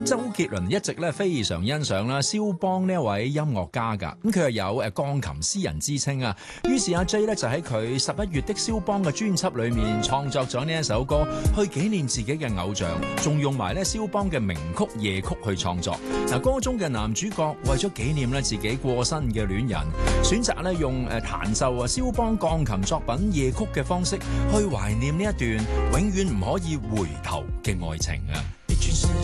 周杰倫一直咧非常欣賞啦蕭邦呢一位音樂家噶，咁佢係有鋼琴詩人之稱啊。於是阿 J 咧就喺佢11月的蕭邦嘅專輯裏面創作咗呢一首歌，去紀念自己嘅偶像，仲用埋咧蕭邦嘅名曲夜曲去創作。嗱，歌中嘅男主角為咗紀念咧自己過身嘅戀人，選擇咧用彈奏蕭邦鋼琴作品夜曲嘅方式去懷念呢一段永遠唔可以回頭嘅愛情啊。